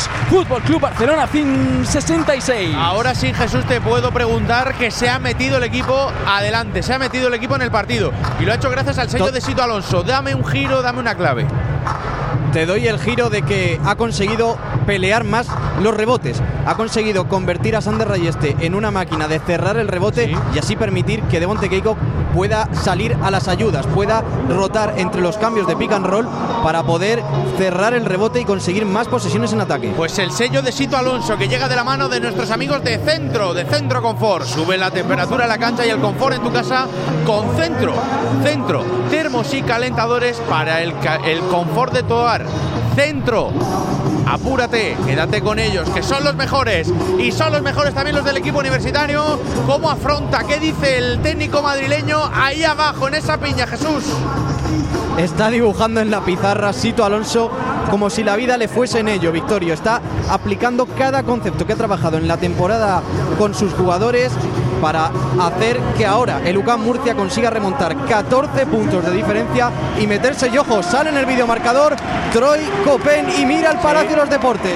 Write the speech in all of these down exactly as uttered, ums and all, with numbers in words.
dos, Fútbol Club Barcelona sesenta y seis. Ahora sí, Jesús, te puedo preguntar que se ha metido el equipo adelante, se ha metido el equipo en el partido y lo ha hecho gracias al sello de Sito Alonso. Dame un giro, dame una clave. Te doy el giro de que ha conseguido pelear más los rebotes. Ha conseguido convertir a Sander Rayeste en una máquina de cerrar el rebote, sí, y así permitir que Devonte Keiko pueda salir a las ayudas, pueda rotar entre los cambios de pick and roll para poder cerrar el rebote y conseguir más posesiones en ataque. Pues el sello de Sito Alonso, que llega de la mano de nuestros amigos de Centro, de Centro Confort. Sube la temperatura en la cancha y el confort en tu casa con Centro. Centro, termos y calentadores para el, el confort de tu hogar. Centro, apúrate, quédate con ellos, que son los mejores. Y son los mejores también los del equipo universitario. ¿Cómo afronta? ¿Qué dice el técnico madrileño ahí abajo en esa piña, Jesús? Está dibujando en la pizarra Sito Alonso como si la vida le fuese en ello, Victorio. Está aplicando cada concepto que ha trabajado en la temporada con sus jugadores para hacer que ahora el U C A M Murcia consiga remontar catorce puntos de diferencia y meterse, y ojo, sale en el videomarcador Troy Copen y mira el Palacio sí. de los Deportes.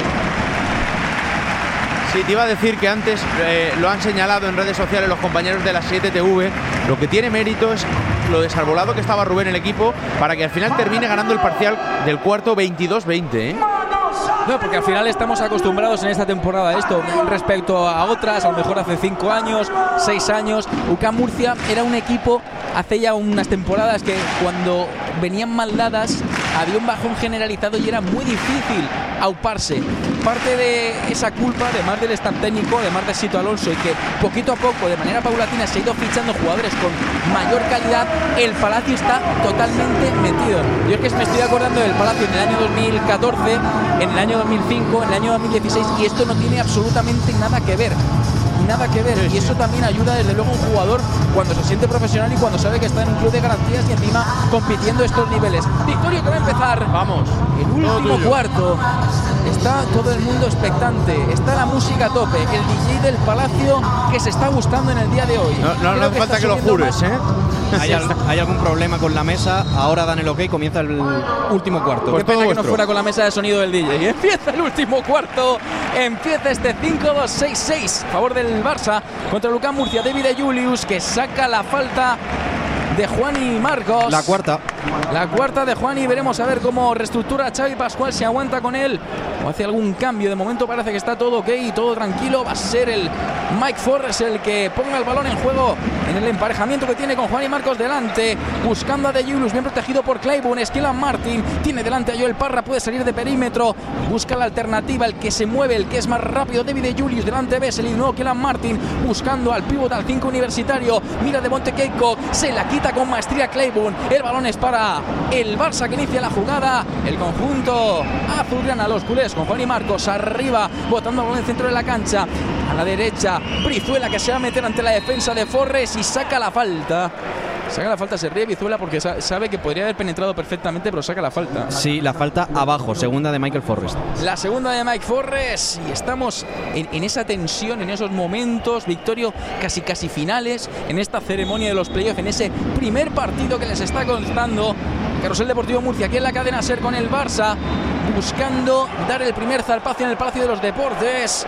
Sí, te iba a decir que antes eh, lo han señalado en redes sociales los compañeros de la siete T V. Lo que tiene mérito es lo desarbolado que estaba Rubén el equipo para que al final termine ganando el parcial del cuarto veintidós veinte, ¿eh? No, porque al final estamos acostumbrados en esta temporada a esto respecto a otras, a lo mejor hace cinco años, seis años. U C A M Murcia era un equipo hace ya unas temporadas que cuando venían mal dadas había un bajón generalizado y era muy difícil auparse. Parte de esa culpa, además del staff técnico, además de Sito Alonso, y que poquito a poco, de manera paulatina, se ha ido fichando jugadores con mayor calidad, el Palacio está totalmente metido. Yo es que me estoy acordando del Palacio en el año dos mil catorce, en el año dos mil cinco, en el año dos mil dieciséis, y esto no tiene absolutamente nada que ver. Nada que ver, y eso también ayuda desde luego a un jugador cuando se siente profesional y cuando sabe que está en un club de garantías y encima compitiendo estos niveles. Victorio, que va a empezar. Vamos. El último cuarto. Está todo el mundo expectante, está la música a tope, el D J del Palacio que se está gustando en el día de hoy. No, no, no hace falta que lo jures, ¿eh? ¿Hay, al, ¿Hay algún problema con la mesa? Ahora dan el ok, comienza el último cuarto. Pues qué pena que no fuera con la mesa de sonido del D J. Empieza el último cuarto, empieza este cinco dos seis seis a favor del Barça contra el U C A M Murcia. David de Julius, que saca la falta de Juani Marcos. La cuarta. La cuarta de Juani. Veremos a ver cómo reestructura Xavi Pascual, si aguanta con él o hace algún cambio. De momento parece que está todo ok, todo tranquilo. Va a ser el Mike Forrest el que ponga el balón en juego en el emparejamiento que tiene con Juani Marcos delante, buscando a De Julius, bien protegido por Claiborne. Esquilan Martin tiene delante a Joel Parra, puede salir de perímetro, busca la alternativa, el que se mueve, el que es más rápido. David De Julius delante de Vesely, nuevo Esquilan Martin buscando al pívot, al cinco universitario. Mira Devonte Keiko, se la quita con maestría Claiborne. El balón es para el Barça, que inicia la jugada. El conjunto azulgrana, los culés, con Juani Marcos arriba, botando el balón en el centro de la cancha. A la derecha, Brizuela, que se va a meter ante la defensa de Forres y saca la falta. Saca la falta, se ríe Brizuela porque sabe que podría haber penetrado perfectamente, pero saca la falta. Sí, la falta abajo, segunda de Michael Forrest. La segunda de Mike Forrest, y estamos en, en esa tensión, en esos momentos, Victorio, casi casi finales, en esta ceremonia de los playoffs, en ese primer partido que les está costando Carrusel Deportivo Murcia, aquí en la cadena SER con el Barça, buscando dar el primer zarpazo en el Palacio de los Deportes.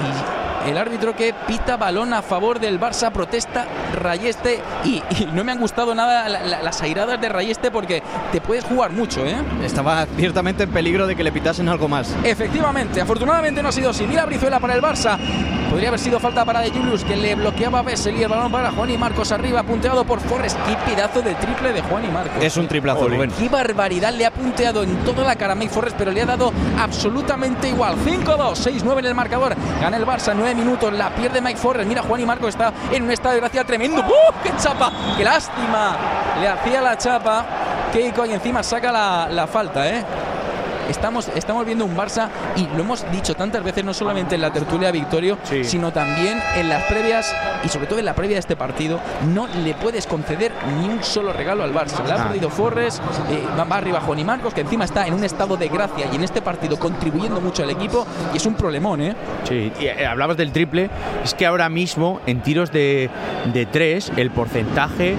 Y el árbitro que pita balón a favor del Barça, protesta Rayeste, y, y no me han gustado nada la, la, las airadas de Rayeste porque te puedes jugar mucho, ¿eh? Estaba ciertamente en peligro de que le pitasen algo más. Efectivamente, afortunadamente no ha sido así. Mira Brizuela para el Barça. Podría haber sido falta para De Julius, que le bloqueaba a Vesely. El balón para Juani Marcos arriba, punteado por Forrest. Qué pedazo de triple de Juani Marcos. Es un triplazo, Rubén. Qué barbaridad, le ha punteado en toda la cara a Mike Forrest, pero le ha dado absolutamente igual. cinco dos, seis nueve en el marcador. Gana el Barça, nueve minutos. La pierde Mike Forrest. Mira, Juani Marcos está en un estado de gracia tremendo. ¡Uh! ¡Qué chapa! ¡Qué lástima! Le hacía la chapa Keiko y encima saca la, la falta, ¿eh? Estamos, estamos viendo un Barça, y lo hemos dicho tantas veces, no solamente en la tertulia Victorio, sí, sino también en las previas, y sobre todo en la previa de este partido. No le puedes conceder ni un solo regalo al Barça. Le ha perdido Forrest, eh, va arriba Juani Marcos, que encima está en un estado de gracia y en este partido contribuyendo mucho al equipo, y es un problemón, ¿eh? Sí, y, eh, hablabas del triple. Es que ahora mismo en tiros de, de tres el porcentaje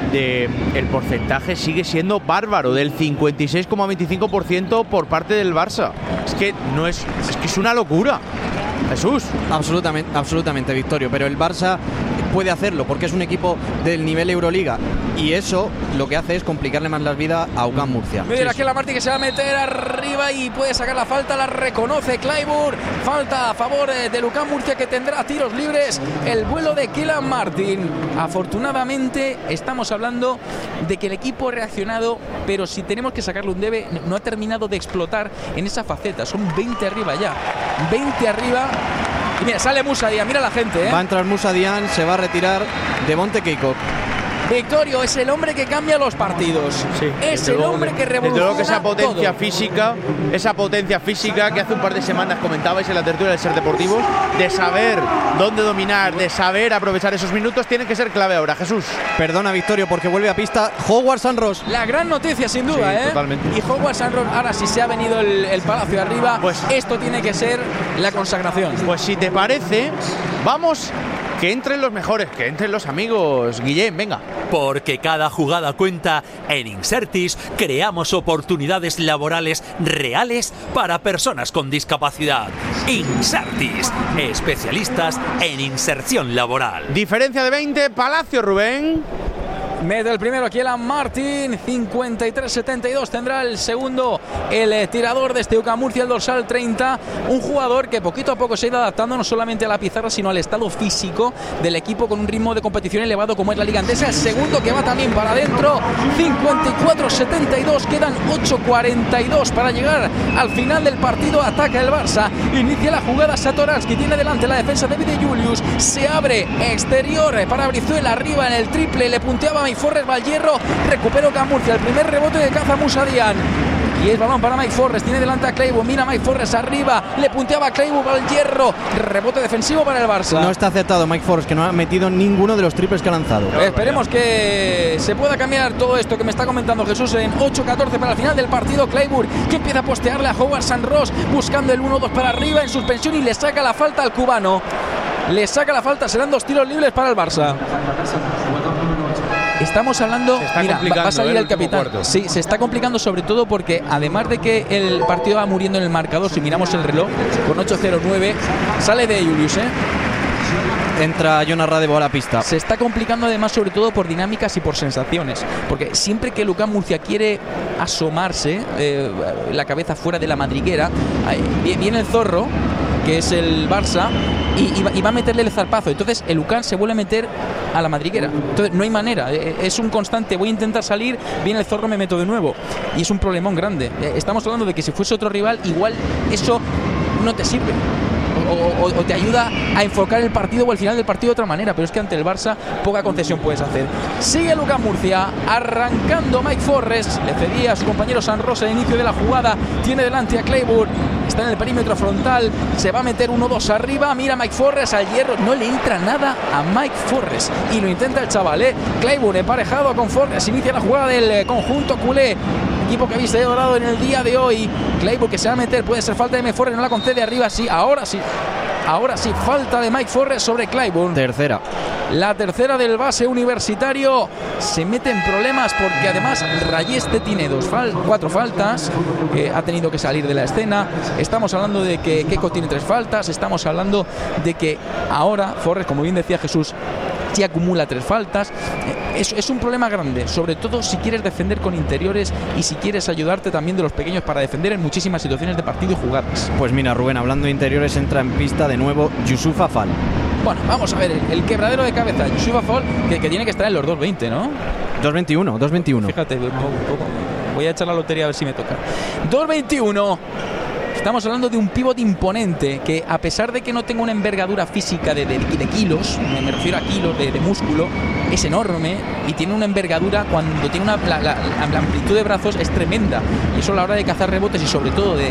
de el porcentaje sigue siendo bárbaro, del cincuenta y seis coma veinticinco por ciento por parte del Barça. Es que no es, es que es una locura, Jesús. Absolutamente, absolutamente, Victorio, pero el Barça puede hacerlo porque es un equipo del nivel Euroliga y eso lo que hace es complicarle más la vida a UCAM Murcia. Mira, aquí la Martí que se va a meter arriba y puede sacar la falta, la reconoce Clayburgh. Falta a favor de UCAM Murcia, que tendrá tiros libres el vuelo de Kylian Martin. Afortunadamente estamos hablando de que el equipo ha reaccionado, pero si tenemos que sacarle un debe, no ha terminado de explotar en esa faceta. Son veinte arriba ya, veinte arriba. Y mira, sale Moussa Diagne, mira la gente, ¿eh? Va a entrar Moussa Diagne, se va a retirar Devonte Keikok. Victorio es el hombre que cambia los partidos. Sí, es el hombre que revoluciona. Desde luego que esa potencia todo. física, esa potencia física que hace un par de semanas comentabais en la tertulia del Ser Deportivo, de saber dónde dominar, de saber aprovechar esos minutos, tiene que ser clave ahora, Jesús. Perdona, Victorio, porque vuelve a pista Howard Sanros. La gran noticia, sin duda, sí, ¿eh? Totalmente. Y Howard Sanros, ahora si se ha venido el, el palacio arriba, pues esto tiene que ser la consagración. Pues si te parece, vamos. Que entren los mejores, que entren los amigos. Guillén, venga. Porque cada jugada cuenta. En Insertis creamos oportunidades laborales reales para personas con discapacidad. Insertis, especialistas en inserción laboral. Diferencia de veinte, Palacio, Rubén. Mete el primero Kylian Martin, cincuenta y tres setenta y dos. Tendrá el segundo el eh, tirador de este UCAM Murcia, el dorsal treinta. Un jugador que poquito a poco se ha ido adaptando no solamente a la pizarra, sino al estado físico del equipo, con un ritmo de competición elevado como es la Liga Andesa. El segundo que va también para adentro, cincuenta y cuatro setenta y dos. Quedan ocho cuarenta y dos para llegar al final del partido. Ataca el Barça, inicia la jugada Satoransky, tiene delante la defensa de Vide Julius. Se abre exterior para Brizuela, arriba en el triple, le punteaba Mike Forrest, va al hierro, recupera UCAM Murcia, el primer rebote de caza Moussa Diagne. Y es balón para Mike Forrest, tiene delante a Clayburgh, mira Mike Forrest arriba, le punteaba a Clayburgh, al hierro, rebote defensivo para el Barça. No está acertado Mike Forrest, que no ha metido ninguno de los triples que ha lanzado. No, Esperemos que se pueda cambiar todo esto que me está comentando Jesús en ocho catorce para el final del partido. Clayburgh, que empieza a postearle a Howard Sanros, buscando el uno dos para arriba en suspensión y le saca la falta al cubano. Le saca la falta, serán dos tiros libres para el Barça. Estamos hablando, mira, va a salir el, el capitán. Cuarto. Sí, se está complicando sobre todo porque además de que el partido va muriendo en el marcador, si miramos el reloj, con ocho cero nueve, sale de Julius, ¿eh? Entra Jonas Radebo a la pista. Se está complicando además sobre todo por dinámicas y por sensaciones, porque siempre que UCAM Murcia quiere asomarse eh, la cabeza fuera de la madriguera, eh, viene el zorro, que es el Barça, y, y, va, y va a meterle el zarpazo. Entonces el UCAM se vuelve a meter a la madriguera. Entonces no hay manera, es un constante, voy a intentar salir, viene el zorro, me meto de nuevo, y es un problemón grande. Estamos hablando de que si fuese otro rival, igual eso no te sirve. O, o, o te ayuda a enfocar el partido o el final del partido de otra manera, pero es que ante el Barça poca concesión puedes hacer. Sigue UCAM Murcia, arrancando Mike Forrest, le cedía a su compañero San Rosa al inicio de la jugada, tiene delante a Clayburgh, está en el perímetro frontal, se va a meter uno dos arriba, mira Mike Forrest al hierro, no le entra nada a Mike Forrest y lo intenta el chaval, ¿eh? Clayburgh emparejado con Forrest, inicia la jugada del conjunto culé, equipo que habéis dorado en el día de hoy. Clayburgh que se va a meter, puede ser falta de Mike Forrest, no la concede arriba, sí, ahora sí. Ahora sí, falta de Mike Forrest sobre Clayburgh. Tercera. La tercera del base universitario. Se mete en problemas porque además Rayeste tiene dos fal cuatro faltas. Eh, ha tenido que salir de la escena. Estamos hablando de que Keiko tiene tres faltas. Estamos hablando de que ahora Forrest, como bien decía Jesús, sí acumula tres faltas. Es, es un problema grande, sobre todo si quieres defender con interiores y si quieres ayudarte también de los pequeños para defender en muchísimas situaciones de partido y jugadas. Pues mira, Rubén, hablando de interiores, entra en pista de nuevo Yusuf Afal. Bueno, vamos a ver, el, el quebradero de cabeza, Yusuf Afal, que, que tiene que estar en los dos veinte, ¿no? dos veintiuno, dos veintiuno. Fíjate, voy a echar la lotería a ver si me toca. dos veintiuno. Estamos hablando de un pívot imponente que, a pesar de que no tenga una envergadura física de, de, de kilos, me refiero a kilos de, de músculo, es enorme y tiene una envergadura, cuando tiene una la, la, la amplitud de brazos es tremenda, y eso a la hora de cazar rebotes y sobre todo de,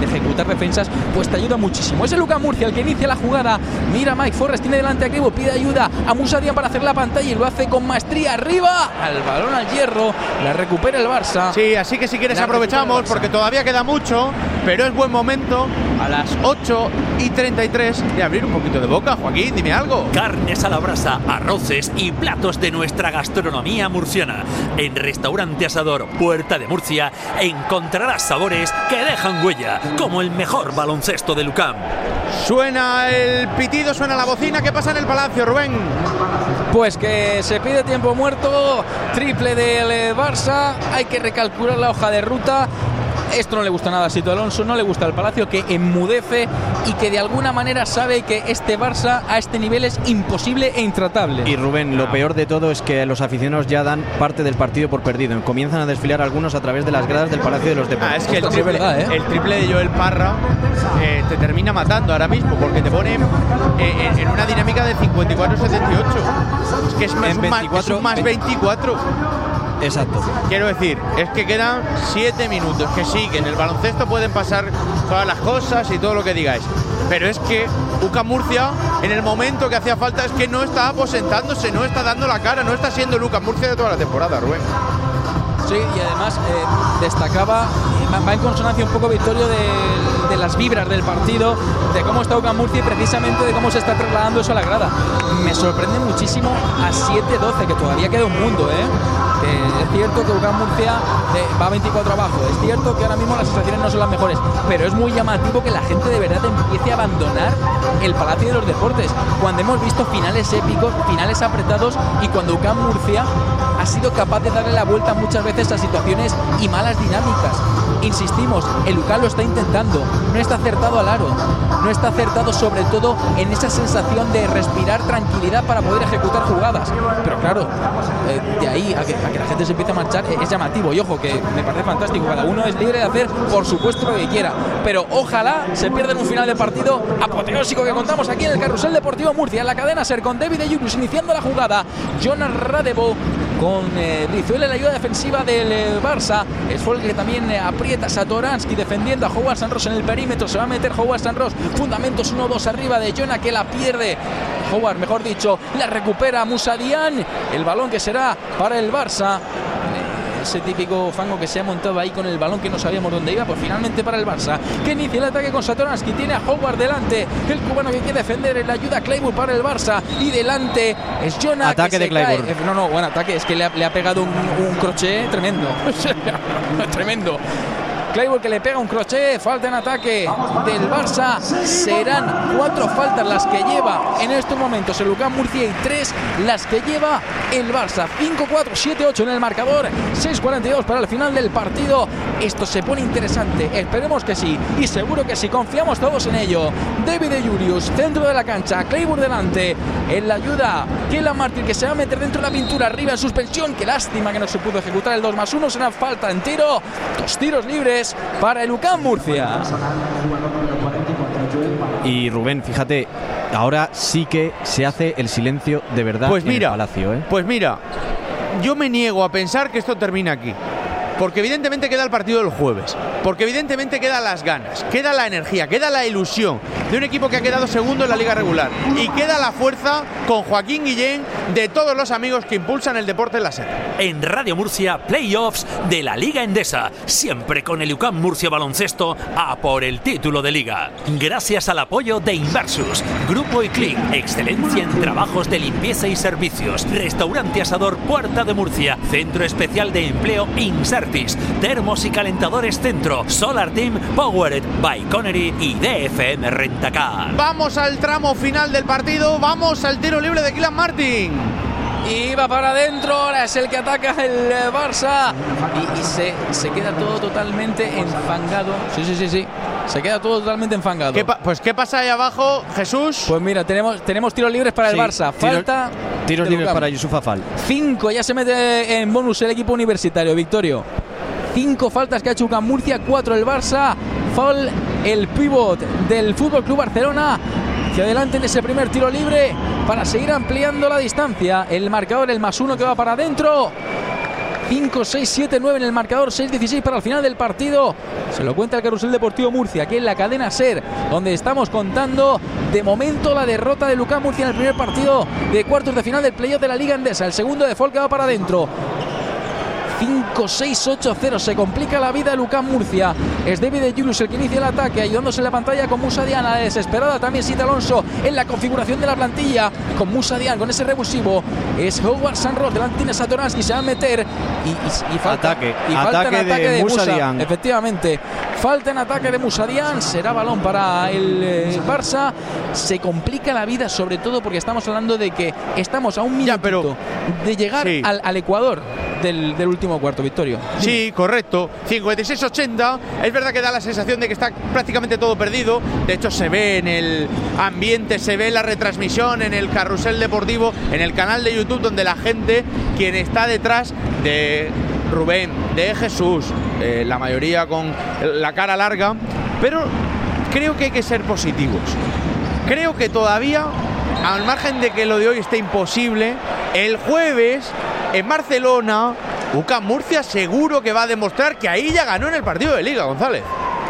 de ejecutar defensas, pues te ayuda muchísimo. Es el UCAM Murcia el que inicia la jugada. Mira Mike Forrest, tiene delante a Clayburgh, pide ayuda a Moussa Diagne para hacer la pantalla y lo hace con maestría. Arriba, al balón al hierro, la recupera el Barça. Sí, así que si quieres la aprovechamos porque todavía queda mucho, pero es buen momento a las ocho y treinta y tres de abrir un poquito de boca. Joaquín, dime algo. Carnes a la brasa, arroces y platos de nuestra gastronomía murciana. En Restaurante Asador Puerta de Murcia encontrarás sabores que dejan huella, como el mejor baloncesto del UCAM. Suena el pitido, suena la bocina. ¿Qué pasa en el Palacio, Rubén? Pues que se pide tiempo muerto, triple del Barça, hay que recalcular la hoja de ruta. Esto no le gusta nada a Sito Alonso, no le gusta al Palacio, que enmudece y que de alguna manera sabe que este Barça a este nivel es imposible e intratable. Y Rubén, lo peor de todo es que los aficionados ya dan parte del partido por perdido. Comienzan a desfilar algunos a través de las gradas del Palacio de los Deportes. Ah, es que el triple, verdad, ¿eh? el triple de Joel Parra eh, te termina matando ahora mismo, porque te pone eh, en, en una dinámica de cincuenta y cuatro a setenta y ocho. Es que es más, veinticuatro, más, es un más veinticuatro. Exacto. Quiero decir, es que quedan siete minutos. Que sí, que en el baloncesto pueden pasar todas las cosas y todo lo que digáis, pero es que UCAM Murcia, en el momento que hacía falta, es que no está aposentándose, no está dando la cara, no está siendo el UCAM Murcia de toda la temporada, Rubén. Sí, y además eh, destacaba, va en consonancia un poco, Victorio, de, de las vibras del partido, de cómo está UCAM Murcia y precisamente de cómo se está trasladando eso a la grada. Me sorprende muchísimo a siete doce, que todavía queda un mundo, ¿eh? Que es cierto que UCAM Murcia eh, va veinticuatro abajo, es cierto que ahora mismo las sensaciones no son las mejores, pero es muy llamativo que la gente de verdad empiece a abandonar el Palacio de los Deportes, cuando hemos visto finales épicos, finales apretados, y cuando UCAM Murcia ha sido capaz de darle la vuelta muchas veces a situaciones y malas dinámicas. Insistimos, el UCAM lo está intentando, no está acertado al aro, no está acertado sobre todo en esa sensación de respirar tranquilidad para poder ejecutar jugadas, pero claro, eh, de ahí a que, a que la gente se empiece a marchar eh, es llamativo, y ojo, que me parece fantástico, cada uno es libre de hacer por supuesto lo que quiera, pero ojalá se pierda en un final de partido apoteósico que contamos aquí en el Carrusel Deportivo Murcia, en la cadena SER, con David de Julius iniciando la jugada, Jonas Radebo con eh, Brizuela en la ayuda defensiva del eh, Barça. Es Folk que también eh, aprieta Satoransky defendiendo a Howard Sanros en el perímetro. Se va a meter Howard Sanros. Fundamentos uno dos arriba de Jonah, que la pierde. Howard, mejor dicho, la recupera Moussa Diagne. El balón que será para el Barça. Ese típico fango que se ha montado ahí con el balón que no sabíamos dónde iba, pues finalmente para el Barça, que inicia el ataque con Satoransky, tiene a Howard delante, el cubano que quiere defender, en la ayuda a Clayburgh para el Barça, y delante es Jonah. Ataque de Clayburgh. Cae. No, no, buen ataque, es que le ha, le ha pegado un, un crochet tremendo. Tremendo. Clayburgh que le pega un crochet, falta en ataque del Barça. Serán cuatro faltas las que lleva en estos momentos el UCAM Murcia y tres las que lleva el Barça. cinco cuatro, siete ocho en el marcador, seis cuarenta y dos para el final del partido. Esto se pone interesante, esperemos que sí, y seguro que sí, confiamos todos en ello. David de Julius, centro de la cancha, Clayburgh delante, en la ayuda Kelan Martin, que se va a meter dentro de la pintura, arriba en suspensión. Qué lástima que no se pudo ejecutar el dos más uno, será falta en tiro, dos tiros libres para el UCAM Murcia. Y Rubén, fíjate, ahora sí que se hace el silencio de verdad pues mira, en el Palacio, ¿eh? Pues mira, yo me niego a pensar que esto termina aquí, porque evidentemente queda el partido del jueves, porque evidentemente quedan las ganas, queda la energía, queda la ilusión de un equipo que ha quedado segundo en la liga regular, y queda la fuerza con Joaquín Guillén de todos los amigos que impulsan el deporte en la SER. En Radio Murcia, playoffs de la Liga Endesa, siempre con el UCAM Murcia Baloncesto a por el título de liga. Gracias al apoyo de Inversus, Grupo Iclin, excelencia en trabajos de limpieza y servicios, Restaurante Asador Puerta de Murcia, Centro Especial de Empleo Insertis, Termos y Calentadores Centro, Solar Team, Powered by Connery y D F M Rentacar. Vamos al tramo final del partido, vamos al tiro libre de Kelan Martin. Y va para adentro, ahora es el que ataca el Barça. Y, y se, se queda todo totalmente enfangado. Sí, sí, sí, sí. Se queda todo totalmente enfangado. ¿Qué pa- pues ¿qué pasa ahí abajo, Jesús? Pues mira, tenemos, tenemos tiros libres para Sí, el Barça. Falta. Tiros, tiros libres Lucam. para Yusuf Afal. Cinco, ya se mete en bonus el equipo universitario, Victorio. Cinco faltas que ha hecho UCAM Murcia, cuatro el Barça. Foul, el pívot del Fútbol Club Barcelona. Hacia adelante en ese primer tiro libre para seguir ampliando la distancia. El marcador, el más uno que va para adentro. cinco, seis, siete, nueve en el marcador, seis dieciséis para el final del partido. Se lo cuenta el Carrusel Deportivo Murcia, aquí en la cadena SER, donde estamos contando de momento la derrota de Lucas Murcia en el primer partido de cuartos de final del playoff de la Liga Endesa. El segundo de Folk va para adentro. cinco, seis, ocho, cero. Se complica la vida de Lucas Murcia. Es David de Julius el que inicia el ataque, ayudándose en la pantalla con Musa Diana. Desesperada también Sita Alonso en la configuración de la plantilla. Con Musa Diana, con ese revulsivo. Es Howard Sanros, delante de Satoransky. Se va a meter. Y, y, y falta ataque. Y falta ataque, en ataque de, de Musa Musa. Diana. Efectivamente. Falta en ataque de Musa Diana. Será balón para el eh, Barça. Se complica la vida, sobre todo porque estamos hablando de que estamos a un minuto pero, de llegar sí. al, al Ecuador del, del último cuarto, Victorio. Sí, correcto. cincuenta y seis ochenta. Es verdad que da la sensación de que está prácticamente todo perdido. De hecho, se ve en el ambiente, se ve en la retransmisión, en el Carrusel Deportivo, en el canal de YouTube, donde la gente, quien está detrás de Rubén, de Jesús, eh, la mayoría con la cara larga. Pero creo que hay que ser positivos. Creo que todavía, al margen de que lo de hoy esté imposible, el jueves en Barcelona, U C A M Murcia seguro que va a demostrar que ahí ya ganó en el partido de Liga, González.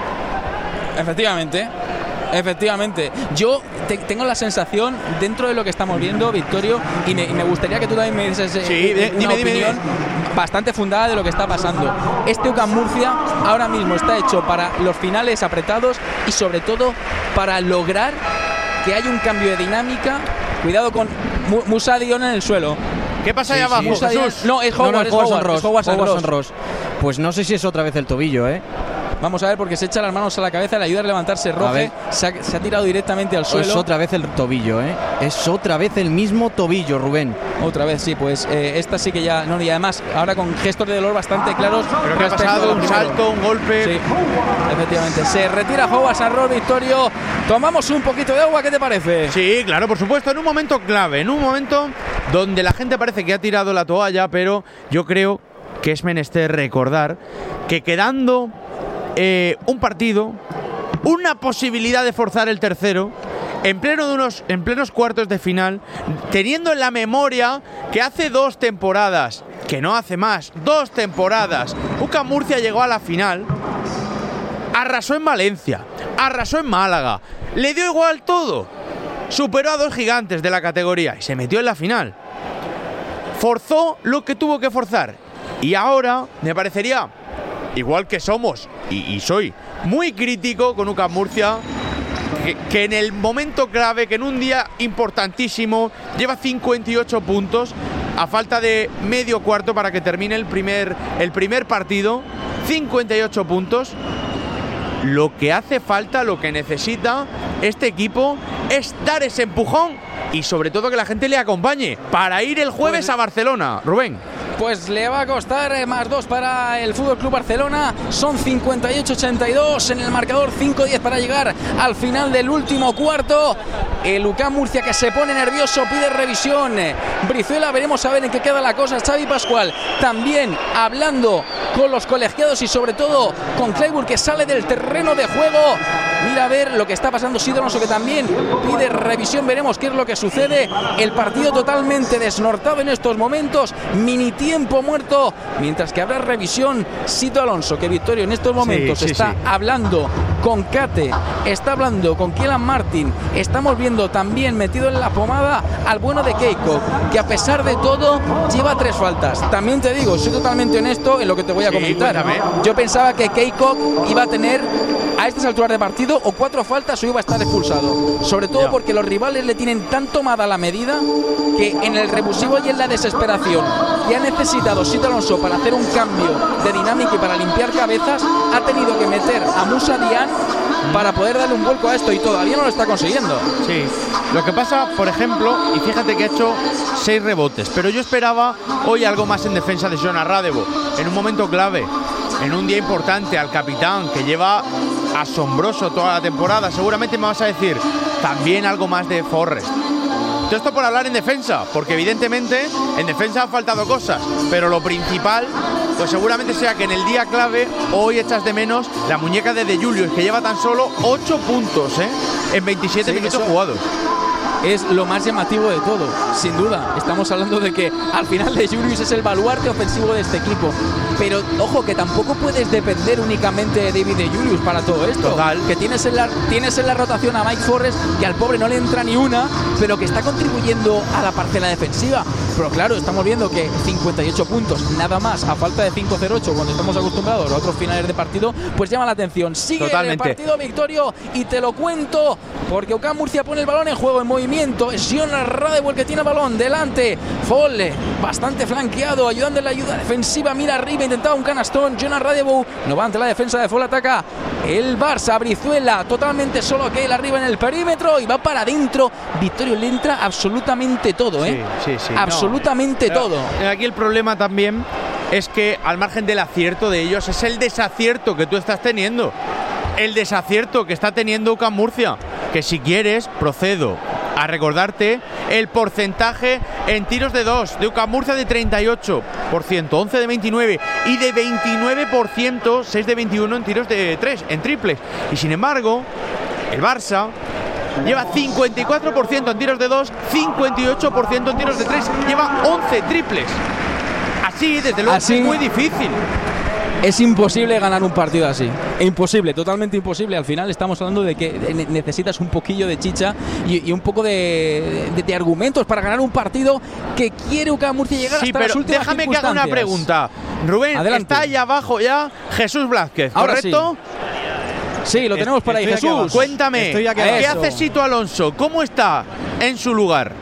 Efectivamente, efectivamente. Yo te, tengo la sensación, dentro de lo que estamos viendo, Victorio, y me, y me gustaría que tú también me dieses eh, sí, una dime, opinión dime, dime. bastante fundada de lo que está pasando. Este U C A M Murcia ahora mismo está hecho para los finales apretados y sobre todo para lograr que haya un cambio de dinámica. Cuidado con Musa Dion en el suelo. ¿Qué pasa Sí, ahí abajo, sí, Jesús? No, es No, Howard, no, es Howard Howard, Sanros, es Howard Sanros. Howard Sanros. Pues no sé si es otra vez el tobillo, ¿eh? Vamos a ver, porque se echa las manos a la cabeza, le ayuda a levantarse Roge. Se ha, se ha tirado directamente al suelo. Es otra vez el tobillo, ¿eh? Es otra vez el mismo tobillo, Rubén. Otra vez, sí, pues eh, esta sí que ya. No, y además, ahora con gestos de dolor bastante claros. Pero que ha pasado un salto, un golpe. Sí, efectivamente. Se retira Howard Sanros, Victorio. Tomamos un poquito de agua, ¿qué te parece? Sí, claro, por supuesto, en un momento clave, en un momento donde la gente parece que ha tirado la toalla, pero yo creo que es menester recordar que quedando eh, un partido, una posibilidad de forzar el tercero, en pleno de unos, en plenos cuartos de final, teniendo en la memoria que hace dos temporadas, que no hace más, dos temporadas, U C A M Murcia llegó a la final, arrasó en Valencia, arrasó en Málaga, le dio igual todo, superó a dos gigantes de la categoría y se metió en la final. Forzó lo que tuvo que forzar. Y ahora me parecería, igual que somos, y, y soy muy crítico con U C A M Murcia, que, que en el momento clave, que en un día importantísimo, lleva cincuenta y ocho puntos, a falta de medio cuarto para que termine el primer, el primer partido, cincuenta y ocho puntos. Lo que hace falta, lo que necesita este equipo es dar ese empujón y sobre todo que la gente le acompañe para ir el jueves a Barcelona. Rubén. Pues le va a costar eh, más dos para el Fútbol Club Barcelona. Son cincuenta y ocho ochenta y dos en el marcador, cinco diez para llegar al final del último cuarto. El U C A M Murcia, que se pone nervioso, pide revisión. Brizuela, veremos a ver en qué queda la cosa. Xavi Pascual también hablando con los colegiados y sobre todo con Clayburgh, que sale del terreno de juego. Mira a ver lo que está pasando Sito Alonso, que también pide revisión. Veremos qué es lo que sucede. El partido totalmente desnortado en estos momentos. Mini tiempo muerto. Mientras que habrá revisión. Sito Alonso, que Victorio en estos momentos sí, sí, está sí. hablando con Kate, está hablando con Kielan Martin. Estamos viendo también metido en la pomada al bueno de Keiko, que a pesar de todo lleva tres faltas. También te digo, soy totalmente honesto en lo que te voy a comentar. Sí, Yo pensaba que Keiko iba a tener a estas alturas de partido o cuatro faltas o iba a estar expulsado, sobre todo yeah. porque los rivales le tienen tan tomada la medida que en el revulsivo y en la desesperación que ha necesitado Sito Alonso para hacer un cambio de dinámica y para limpiar cabezas, ha tenido que meter a Musa Dian para poder darle un vuelco a esto y todavía no lo está consiguiendo. Sí, lo que pasa, por ejemplo, y fíjate que ha hecho seis rebotes, pero yo esperaba hoy algo más en defensa de Jonas Radevo, en un momento clave, en un día importante, al capitán, que lleva asombroso toda la temporada. Seguramente me vas a decir también algo más de Forrest. Todo esto por hablar en defensa, porque evidentemente en defensa han faltado cosas, pero lo principal pues seguramente sea que en el día clave hoy echas de menos la muñeca de De Julius, que lleva tan solo ocho puntos ¿eh? en veintisiete sí, minutos eso, jugados. es lo más llamativo de todo, sin duda. Estamos hablando de que al final de Julius es el baluarte ofensivo de este equipo, pero ojo, que tampoco puedes depender únicamente de David de Julius para todo esto. Total. Que tienes en, la, tienes en la rotación a Mike Forrest, que al pobre no le entra ni una, pero que está contribuyendo a la parcela defensiva. Pero claro, estamos viendo que cincuenta y ocho puntos, nada más, a falta de cinco cero ocho, cuando estamos acostumbrados a otros finales de partido, pues llama la atención. Sigue Totalmente. el partido, Victorio, y te lo cuento, porque UCAM Murcia pone el balón en juego, en movimiento. Es Jonas Radebo el que tiene el balón delante. Folle, bastante flanqueado, ayudando en la ayuda defensiva. Mira arriba, intentaba un canastón. Jonas Radebo no va ante la defensa de Folle, ataca el Barça. Brizuela totalmente solo, que él arriba en el perímetro y va para adentro. Victorio, le entra absolutamente todo, ¿eh? Sí, sí, sí. Absolutamente No. todo. Aquí el problema también es que, al margen del acierto de ellos, es el desacierto que tú estás teniendo. El desacierto que está teniendo UCAM Murcia. Que si quieres, procedo a recordarte el porcentaje en tiros de dos de UCAM Murcia de treinta y ocho por ciento, once de veintinueve y de veintinueve por ciento, seis de veintiuno en tiros de tres, en triples. Y sin embargo, el Barça lleva cincuenta y cuatro por ciento en tiros de dos, cincuenta y ocho por ciento en tiros de tres, lleva once triples. Así, desde luego, Así. es muy difícil. Es imposible ganar un partido así. Imposible, totalmente imposible. Al final estamos hablando de que ne- necesitas un poquillo de chicha y, y un poco de, de, de argumentos para ganar un partido que quiere UCAM Murcia llegar Sí, hasta pero las últimas déjame que haga una circunstancias. pregunta. Rubén, Adelante. está ahí abajo ya Jesús Blázquez, Ahora ¿correcto? Sí, lo tenemos por ahí, Estoy aquí Jesús. abajo. Cuéntame, Estoy aquí ¿qué abajo. hace Sito Alonso? ¿Cómo está en su lugar?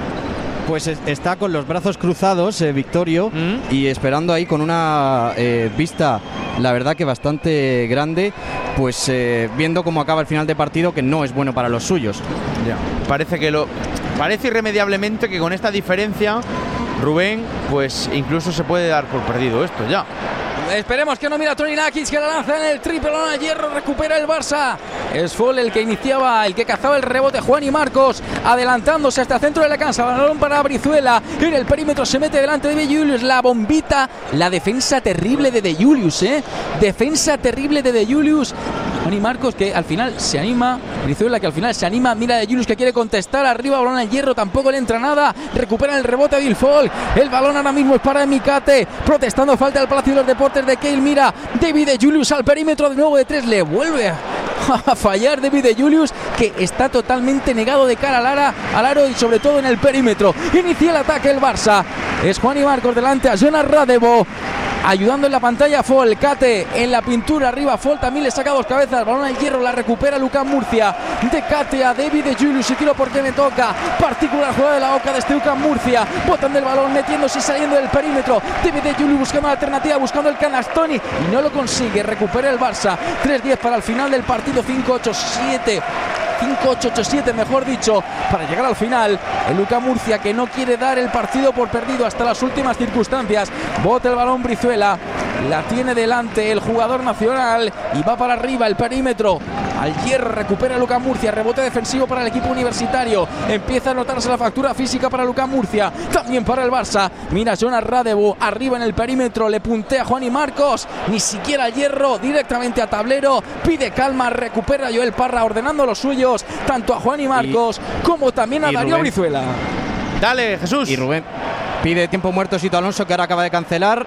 Pues es- está con los brazos cruzados, eh, Victorio, ¿Mm? y esperando ahí con una eh, vista, la verdad que bastante grande, pues eh, viendo cómo acaba el final de partido, que no es bueno para los suyos. Ya. Parece que lo. Parece irremediablemente que con esta diferencia, Rubén, pues incluso se puede dar por perdido esto ya. Esperemos que no. Mira Toni Nakic, que la lanza en el triple a hierro, recupera el Barça. Es Folle el que iniciaba, el que cazaba el rebote. Juan y Marcos adelantándose hasta el centro de la cancha. Balón para Brizuela. En el perímetro se mete delante de De Julius. La bombita, la defensa terrible de De Julius, ¿eh? Defensa terrible de De Julius. Juan y Marcos que al final se anima. Brizuela que al final se anima. Mira De Julius que quiere contestar. Arriba, balón al hierro. Tampoco le entra nada. Recupera el rebote de Bilfol. El balón ahora mismo es para Emicate. Protestando falta del Palacio de los Deportes de Keil. Mira, David De Julius al perímetro de nuevo de tres. Le vuelve a fallar David De Julius, que está totalmente negado de cara al, ara, al aro y sobre todo en el perímetro. Inicia el ataque el Barça. Es Juan y Marcos delante a Jonas Radebo. Ayudando en la pantalla Foll, Cate en la pintura arriba. Foll también le saca dos cabezas. Balón al hierro, la recupera UCAM Murcia. De Cate a David De Julius y tiro porque me toca. Particular jugada de la boca de este UCAM Murcia. Botan del balón, metiéndose y saliendo del perímetro. David De Julius buscando la alternativa, buscando el canastoni y no lo consigue. Recupera el Barça. tres diez para el final del partido. cinco ocho siete. cinco ocho ocho siete, mejor dicho, para llegar al final. El UCAM Murcia que no quiere dar el partido por perdido hasta las últimas circunstancias. Bota el balón Brizuela, la tiene delante el jugador nacional y va para arriba el perímetro. Al hierro recupera el UCAM Murcia, rebote defensivo para el equipo universitario. Empieza a notarse la factura física para el UCAM Murcia, también para el Barça. Mira Jonas Radebo arriba en el perímetro, le puntea Juan y Marcos, ni siquiera al hierro, directamente a tablero. Pide calma, recupera Joel Parra ordenando los suyos, tanto a Juan y Marcos y, como también a Darío Rubén. Brizuela. Dale, Jesús. Y Rubén pide tiempo muerto Sito Alonso, que ahora acaba de cancelar.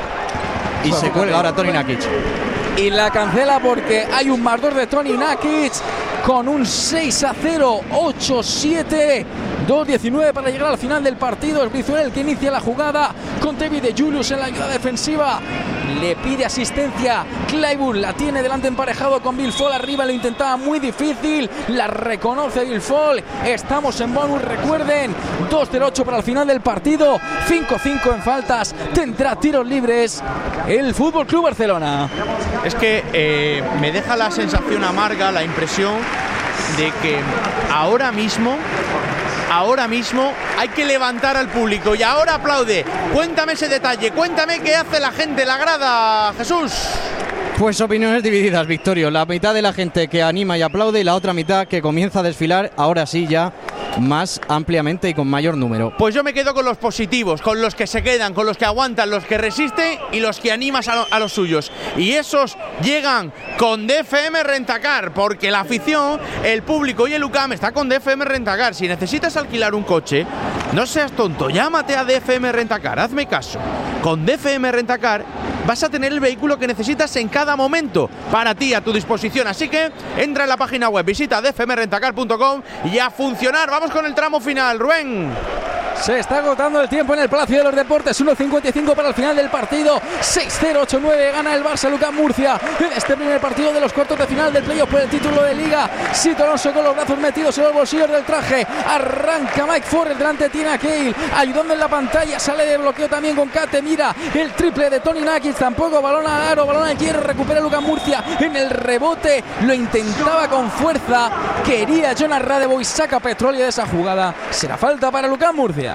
Y bueno, se cuelga ahora Toni Nakic. Y la cancela porque hay un más dos de Toni Nakic con un seis a cero, ocho siete, dos diecinueve para llegar al final del partido. Es Brizuela el que inicia la jugada con David De Julius en la ayuda defensiva. Le pide asistencia Claypool, la tiene delante emparejado con Bilfol. Arriba lo intentaba muy difícil, la reconoce Bilfol. Estamos en bonus, recuerden, dos cero ocho para el final del partido, cinco cinco en faltas. Tendrá tiros libres el Fútbol Club Barcelona. Es que eh, me deja la sensación amarga, la impresión de que ahora mismo Ahora mismo hay que levantar al público y ahora aplaude. Cuéntame ese detalle, cuéntame qué hace la gente, la grada, Jesús. Pues opiniones divididas, Victorio. La mitad de la gente que anima y aplaude y la otra mitad que comienza a desfilar, ahora sí ya, más ampliamente y con mayor número. Pues yo me quedo con los positivos, con los que se quedan, con los que aguantan, los que resisten y los que animas a, lo, a los suyos. Y esos llegan con D F M Rentacar, porque la afición, el público y el U C A M está con D F M Rentacar. Si necesitas alquilar un coche, no seas tonto, llámate a D F M Rentacar, hazme caso. Con D F M Rentacar vas a tener el vehículo que necesitas en cada momento para ti, a tu disposición. Así que entra en la página web, visita d f m rentacar punto com y a funcionar. Vamos con el tramo final, Rubén. Se está agotando el tiempo en el Palacio de los Deportes. uno cincuenta y cinco para el final del partido. seis cero, ocho nueve gana el Barça U C A M Murcia en este primer partido de los cuartos de final del playoff por el título de Liga. Sito Alonso con los brazos metidos en los bolsillos del traje. Arranca Mike Forrest delante de Tina Cale, ayudando en la pantalla. Sale de bloqueo también con Kate. Mira el triple de Tony Nakic. Tampoco balón al aro, balón al hierro. Recupera el U C A M Murcia en el rebote. Lo intentaba con fuerza. Quería Jonas Radeboy. Saca petróleo de esa jugada. Será falta para el U C A M Murcia.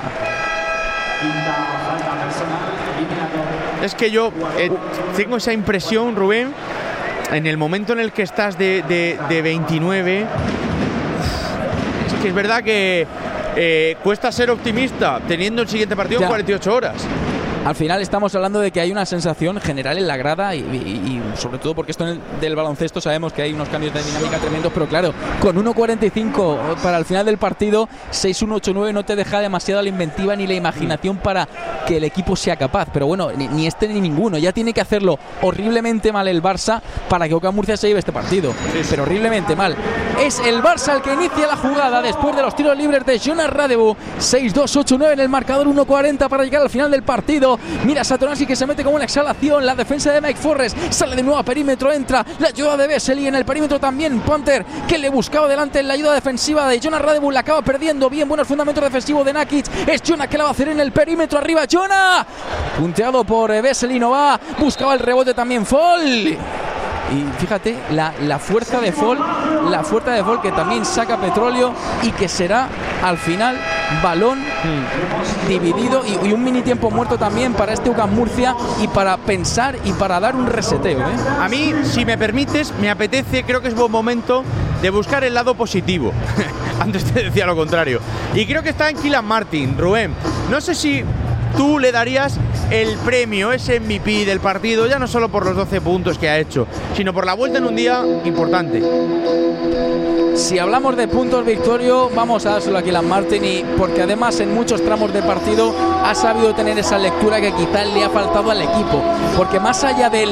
Es que yo eh, tengo esa impresión, Rubén, en el momento en el que estás de, de, de veintinueve, es que es verdad que eh, cuesta ser optimista teniendo el siguiente partido en cuarenta y ocho horas. Al final estamos hablando de que hay una sensación general en la grada y, y, y sobre todo porque esto en el, del baloncesto sabemos que hay unos cambios de dinámica tremendos, pero claro, con uno cuarenta y cinco para el final del partido, seis uno, ocho nueve no te deja demasiado la inventiva ni la imaginación para que el equipo sea capaz, pero bueno, ni, ni este ni ninguno, ya tiene que hacerlo horriblemente mal el Barça para que U C A M Murcia se lleve este partido, sí, sí. pero horriblemente mal. Es el Barça el que inicia la jugada después de los tiros libres de Jonas Radeboy. Seis dos, ocho nueve en el marcador, uno cuarenta para llegar al final del partido. Mira Satoranski que se mete como una exhalación. La defensa de Mike Forrest sale de nuevo a perímetro, entra la ayuda de Vesely en el perímetro también. Panther que le buscaba delante en la ayuda defensiva de Jonas Radeboy, la acaba perdiendo. Bien, bueno el fundamento defensivo de Nakic. Es Jonah que la va a hacer en el perímetro, arriba Jonah, punteado por Vesely, no va, buscaba el rebote también Fall. Y fíjate la, la fuerza de Fall, la fuerza de Fall que también saca petróleo y que será al final balón mm. dividido y, y un mini tiempo muerto también para este U C A M Murcia y para pensar y para dar un reseteo, ¿eh? A mí, si me permites, me apetece, creo que es buen momento de buscar el lado positivo. Antes te decía lo contrario. Y creo que está en Kylian Martin, Rubén. No sé si tú le darías el premio, ese M V P del partido, ya no solo por los doce puntos que ha hecho, sino por la vuelta en un día importante. Si hablamos de puntos, Victorio, vamos a dárselo a Kylian Martin, y porque además en muchos tramos de partido ha sabido tener esa lectura que quizás le ha faltado al equipo, porque más allá del,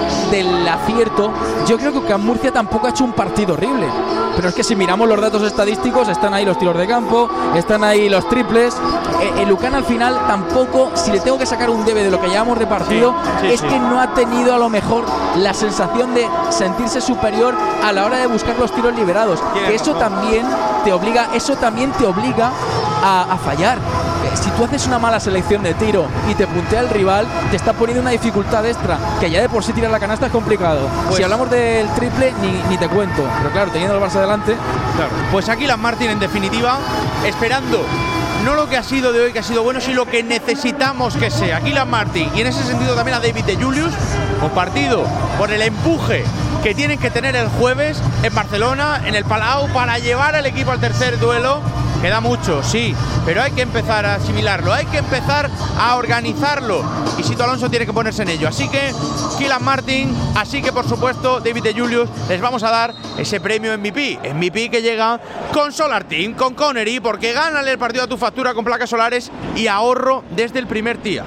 del acierto, yo creo que U C A M Murcia tampoco ha hecho un partido horrible, pero es que si miramos los datos estadísticos, están ahí los tiros de campo, están ahí los triples. El U C A M al final tampoco, si le tengo que sacar un debe de lo que llevamos de partido, sí, sí, es sí. que no ha tenido a lo mejor la sensación de sentirse superior a la hora de buscar los tiros liberados, que eso también te obliga, eso también te obliga a, a fallar. Si tú haces una mala selección de tiro y te puntea el rival, te está poniendo una dificultad extra, que ya de por sí tirar la canasta es complicado. Pues si hablamos del triple, ni, ni te cuento, pero claro, teniendo el Barça adelante. Claro. Pues aquí Kylian Martin, en definitiva, esperando no lo que ha sido de hoy, que ha sido bueno, sino lo que necesitamos que sea Kylian Martin, y en ese sentido también a David de Julius, compartido por el empuje que tienen que tener el jueves en Barcelona, en el Palau, para llevar al equipo al tercer duelo. Queda mucho, sí, pero hay que empezar a asimilarlo, hay que empezar a organizarlo, y Sito Alonso tiene que ponerse en ello. Así que Kylian Martin, así que por supuesto David de Julius, les vamos a dar ese premio M V P, M V P que llega con Solar Team, con Connery, porque gánale el partido a tu factura con placas solares y ahorro desde el primer día.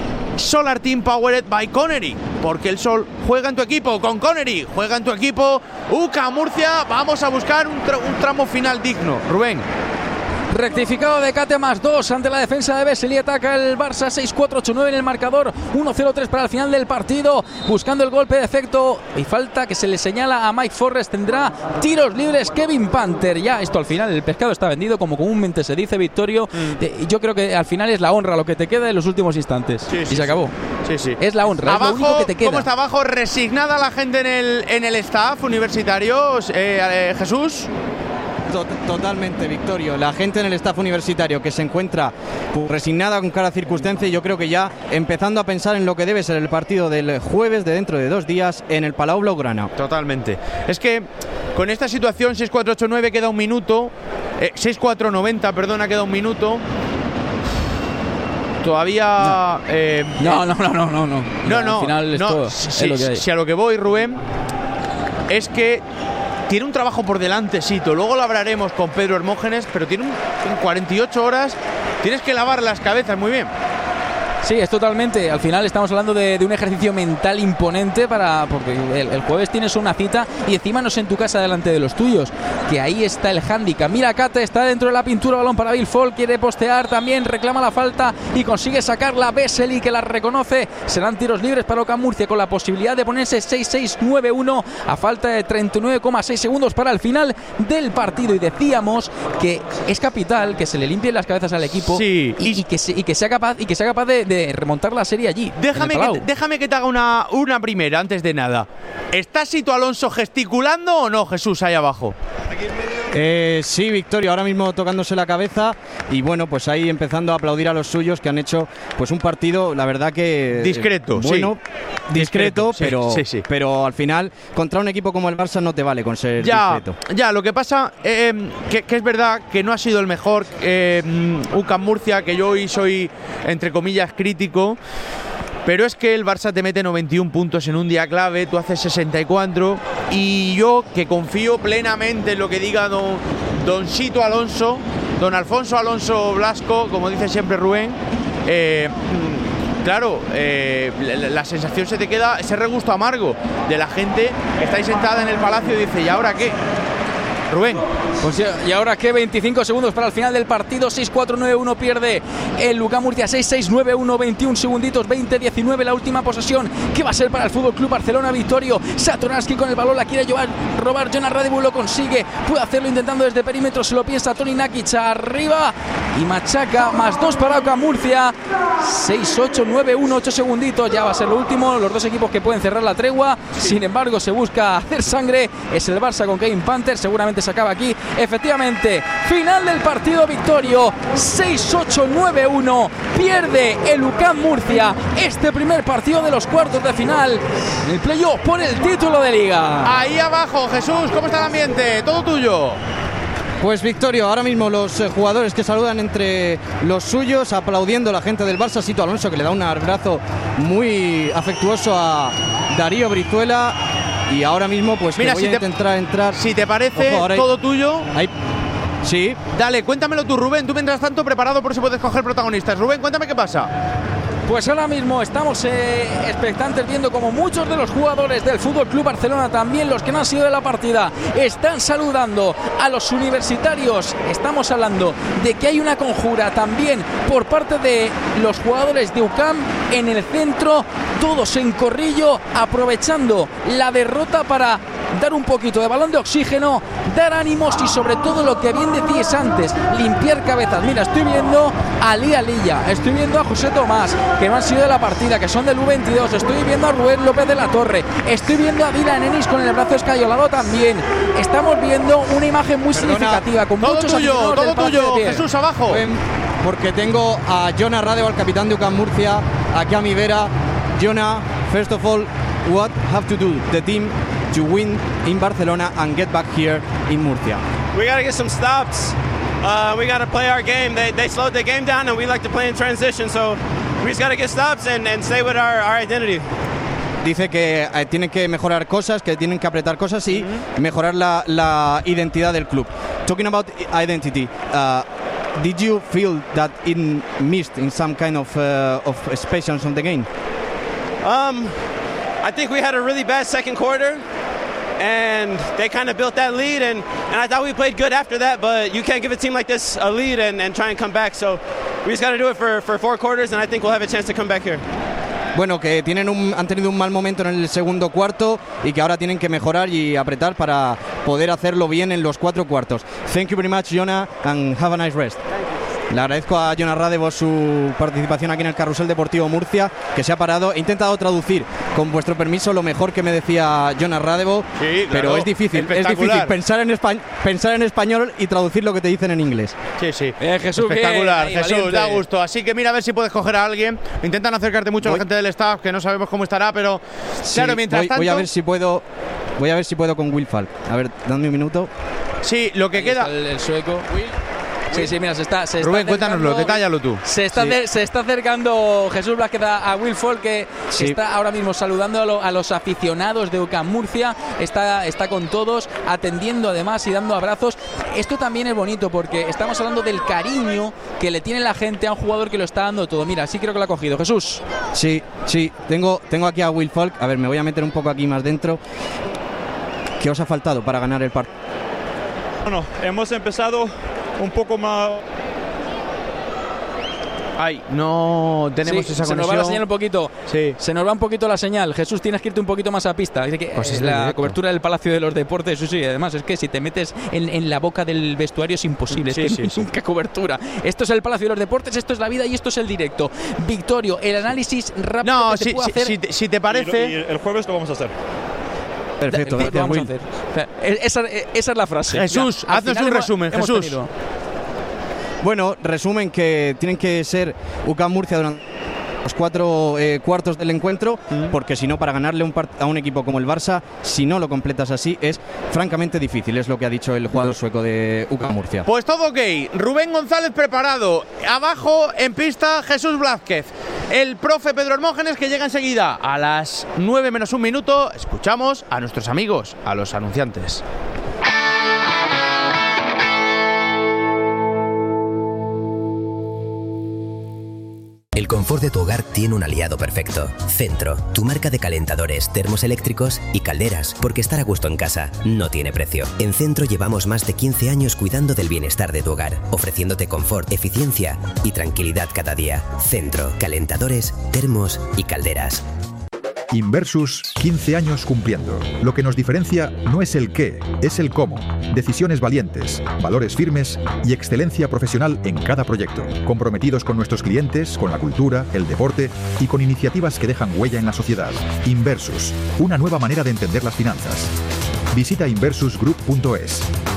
Solar Team Powered by Connery, porque el sol juega en tu equipo. Con Connery juega en tu equipo. U C A M Murcia, vamos a buscar un, tra un tramo final digno. Rubén. Rectificado de Kate más dos ante la defensa de Vesely. Ataca el Barça, seis cuatro ocho nueve en el marcador, uno cero tres para el final del partido, buscando el golpe de efecto y falta que se le señala a Mike Forrest. Tendrá tiros libres Kevin Panther. Ya esto al final, el pescado está vendido, como comúnmente se dice, Victorio. mm. eh, Yo creo que al final es la honra lo que te queda en los últimos instantes. Sí, sí, y se acabó. Sí, sí. Es la honra, abajo, es lo único que te queda. ¿Cómo está abajo? Resignada la gente en el, en el staff universitario, eh, eh, Jesús. Totalmente, Victorio. La gente en el staff universitario que se encuentra pues, resignada con cada circunstancia, y yo creo que ya empezando a pensar en lo que debe ser el partido del jueves de dentro de dos días en el Palau Blaugrana. Totalmente. Es que con esta situación seis cuatro ocho nueve queda un minuto. Eh, seis cuatro noventa, perdona, queda un minuto. Todavía... No, eh, no, no, no, no, no, no. No, no, Al final no, esto si, es lo que hay. si a lo que voy, Rubén, es que tiene un trabajo por delante, Sito. Luego lo hablaremos con Pedro Hermógenes, pero tiene un, en cuarenta y ocho horas tienes que lavar las cabezas muy bien. Sí, es totalmente. Al final estamos hablando de, de un ejercicio mental imponente para porque el, el jueves tienes una cita y encima no es en tu casa delante de los tuyos, que ahí está el hándicap. Mira, Kate está dentro de la pintura, balón para Bill Fall, quiere postear también, reclama la falta y consigue sacarla Vesely, que la reconoce. Serán tiros libres para UCAM Murcia con la posibilidad de ponerse seis seis nueve uno a falta de treinta y nueve coma seis segundos para el final del partido. Y decíamos que es capital que se le limpien las cabezas al equipo, sí, y, y, que se, y que sea capaz y que sea capaz de, de remontar la serie allí. Déjame que, déjame que te haga una, una primera antes de nada. ¿Está Sito Alonso gesticulando o no, Jesús, ahí abajo? Eh, sí, Victorio, ahora mismo tocándose la cabeza y bueno, pues ahí empezando a aplaudir a los suyos que han hecho pues un partido, la verdad que discreto, eh, bueno, sí. discreto, discreto, pero, sí, sí, sí. pero al final contra un equipo como el Barça no te vale con ser ya, discreto. Ya, lo que pasa eh, que, que es verdad que no ha sido el mejor eh, UCAM Murcia, que yo hoy soy entre comillas crítico. Pero es que el Barça te mete noventa y un puntos en un día clave, tú haces sesenta y cuatro y yo que confío plenamente en lo que diga don, don Sito Alonso, don Alfonso Alonso Blasco, como dice siempre Rubén, eh, claro, eh, la, la sensación se te queda, ese regusto amargo de la gente que está ahí sentada en el palacio y dice, ¿y ahora qué? Rubén. Pues y ahora que veinticinco segundos para el final del partido. Seis cuatro nueve uno pierde el UCAM Murcia. Seis seis nueve uno, veintiún segunditos, veinte diecinueve la última posesión, que va a ser para el Fútbol Club Barcelona. Victorio Satoranski con el balón, la quiere llevar, robar Jonas Radevu, lo consigue, puede hacerlo intentando desde perímetro, se lo piensa Toni Nakic arriba y machaca. Más dos para UCAM Murcia. Seis ocho nueve uno, ocho segunditos, ya va a ser lo último. Los dos equipos que pueden cerrar la tregua, sin embargo se busca hacer sangre. Es el Barça con Kevin Panther, seguramente se acaba aquí. Efectivamente, final del partido, Victorio. Seis ocho nueve uno, pierde el UCAM Murcia este primer partido de los cuartos de final en el playoff por el título de liga. Ahí abajo, Jesús, ¿cómo está el ambiente? Todo tuyo. Pues Victorio, ahora mismo los eh, jugadores que saludan entre los suyos, aplaudiendo a la gente del Barça. Sito Alonso, que le da un abrazo muy afectuoso a Darío Brizuela. Y ahora mismo pues Mira, voy si a te, intentar entrar. Si te parece, Ojo, todo hay, tuyo. Hay, sí. Dale, cuéntamelo tú, Rubén. Tú mientras tanto preparado por si puedes coger protagonistas. Rubén, cuéntame qué pasa. Pues ahora mismo estamos eh, expectantes viendo como muchos de los jugadores del Fútbol Club Barcelona, también los que no han sido de la partida, están saludando a los universitarios. Estamos hablando de que hay una conjura también por parte de los jugadores de UCAM en el centro, todos en corrillo, aprovechando la derrota para dar un poquito de balón de oxígeno, dar ánimos y sobre todo lo que bien decías antes, limpiar cabezas. Mira, estoy viendo a Ali Alilla, estoy viendo a José Tomás, que no han sido de la partida, que son del U veintidós, estoy viendo a Rubén López de la Torre, estoy viendo a Dylan Ennis con el brazo escayolado también. Estamos viendo una imagen muy Perdona, significativa con todo muchos tuyo, todo tuyo, de Jesús, abajo. Porque tengo a Jonas Radevu, el capitán de UCAM Murcia, aquí a mi vera. Jonah, first of all, what have to do the team to win in Barcelona and get back here in Murcia? We got to get some stops. Uh, we got to play our game. They, they slowed the game down and we like to play in transition. So we just got to get stops and, and stay with our, our identity. Dice que eh, tienen que mejorar cosas, que tienen que apretar cosas y mm-hmm. mejorar la, la identidad del club. Talking about identity, uh, did you feel that it missed in some kind of, uh, of spaces on the game? Um, I think we had a really bad second quarter, and they kind of built that lead, and, and I thought we played good after that, but you can't give a team like this a lead and, and try and come back, so we just got to do it for, for four quarters, and I think we'll have a chance to come back here. Bueno, que tienen un, han tenido un mal momento en el segundo cuarto y que ahora tienen que mejorar y apretar para poder hacerlo bien en los cuatro cuartos. Thank you very much, Jonah, and have a nice rest. Le agradezco a Jonas Radevu su participación aquí en el Carrusel Deportivo Murcia, que se ha parado. He intentado traducir, con vuestro permiso, lo mejor que me decía Jonas Radevu, sí, claro, pero es difícil, es difícil pensar en, espa- pensar en español y traducir lo que te dicen en inglés. Sí, sí. Eh, Jesús, espectacular, bien, ahí, Jesús, valiente. da gusto. Así que mira a ver si puedes coger a alguien. Intentan acercarte mucho a la gente del staff, que no sabemos cómo estará, pero sí, claro, mientras voy, tanto. Voy a ver si puedo, voy a ver si puedo con Will Falk. A ver, dame un minuto. Sí, lo que Ahí queda. está el, el sueco. Sí, sí, mira, se está. Se Rubén, está cuéntanoslo, detállalo tú. Se está, Sí. de, se está acercando Jesús Blázquez a, a Will Folk, que Sí. está ahora mismo saludando a, lo, a los aficionados de U C A M Murcia. Está, está con todos, atendiendo además y dando abrazos. Esto también es bonito porque estamos hablando del cariño que le tiene la gente a un jugador que lo está dando todo. Mira, sí creo que lo ha cogido. Jesús. Sí, sí, tengo, tengo aquí a Will Folk. A ver, me voy a meter un poco aquí más dentro. ¿Qué os ha faltado para ganar el partido? Bueno, hemos empezado un poco más. Ay, no tenemos Sí, esa se nos va conexión. la señal un poquito. Sí. Se nos va un poquito la señal. Jesús, tienes que irte un poquito más a pista. Es que, Pues eh, es la directo. cobertura del Palacio de los Deportes, sí, sí. Además, es que si te metes en, en la boca del vestuario es imposible. Sí, es que sí, sí. nunca cobertura. Esto es el Palacio de los Deportes, esto es la vida y esto es el directo. Victorio, el análisis rápido No, que te si, puedo si- hacer. si te, si te Y, parece. y el jueves lo vamos a hacer. Perfecto, Lo gracias, vamos a Will. hacer. O sea, esa, esa es la frase. Jesús, Ya, al haznos final un hemos- resumen, hemos Jesús. tenido. Bueno, resumen que tienen que ser U C A M Murcia durante los cuatro eh, cuartos del encuentro, porque si no, para ganarle un part- a un equipo como el Barça, si no lo completas así, es francamente difícil, es lo que ha dicho el jugador sueco de U C A M Murcia. Pues todo ok. Rubén González preparado. Abajo en pista Jesús Blázquez. El profe Pedro Hermógenes que llega enseguida a las nueve menos un minuto. Escuchamos a nuestros amigos, a los anunciantes. El confort de tu hogar tiene un aliado perfecto. Centro, tu marca de calentadores, termos eléctricos y calderas, porque estar a gusto en casa no tiene precio. En Centro llevamos más de quince años cuidando del bienestar de tu hogar, ofreciéndote confort, eficiencia y tranquilidad cada día. Centro, calentadores, termos y calderas. Inversus, quince años cumpliendo. Lo que nos diferencia no es el qué, es el cómo. Decisiones valientes, valores firmes y excelencia profesional en cada proyecto. Comprometidos con nuestros clientes, con la cultura, el deporte y con iniciativas que dejan huella en la sociedad. Inversus, una nueva manera de entender las finanzas. Visita inversus group punto es.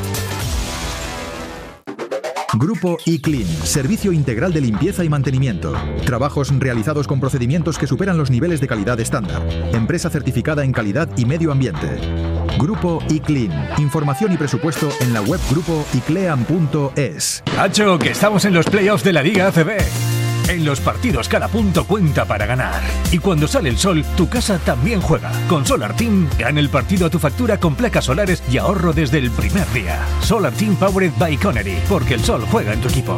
Grupo iClean, servicio integral de limpieza y mantenimiento. Trabajos realizados con procedimientos que superan los niveles de calidad estándar. Empresa certificada en calidad y medio ambiente. Grupo iClean. Información y presupuesto en la web grupo iclean punto es. Hacho, que estamos en los playoffs de la Liga A C B. En los partidos cada punto cuenta para ganar. Y cuando sale el sol, tu casa también juega. Con Solar Team, gana el partido a tu factura con placas solares y ahorro desde el primer día. Solar Team Powered by Connery, porque el sol juega en tu equipo.